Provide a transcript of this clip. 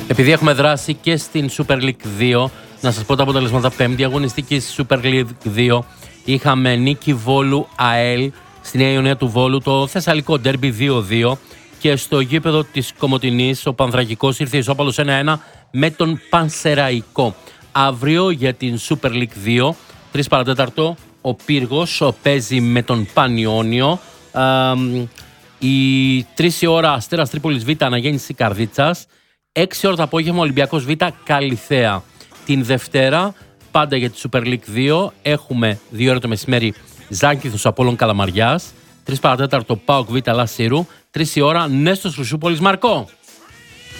Επειδή έχουμε δράσει και στην Super League 2, να σας πω τα αποτελέσματα. Πέμπτη αγωνιστική στη Super League 2. Είχαμε νίκη Βόλου ΑΕΛ στη Νέα Ιωνία του Βόλου, το Θεσσαλικό Ντέρμπι 2-2. Και στο γήπεδο της Κομοτηνής ο Πανθρακικός ήρθε ισόπαλος 1-1 με τον Πανσεραϊκό. Αύριο για την Super League 2, 3 παρατέταρτο, ο Πύργος παίζει με τον Πανιόνιο. Η 3 η ώρα Αστέρας Τρίπολης Β, Αναγέννηση Καρδίτσας. 6 ώρα το απόγευμα Ολυμπιακός Β, Καλιθέα. Την Δευτέρα, πάντα για τη Super League 2, έχουμε 2 ώρα το μεσημέρι Ζάκηθος Απόλλων Καλαμαριάς. 3 παρατέταρτο ΠΑΟΚ Β Λασίρου. 3 η ώρα Νέστος Χρυσούπολης Μαρκό.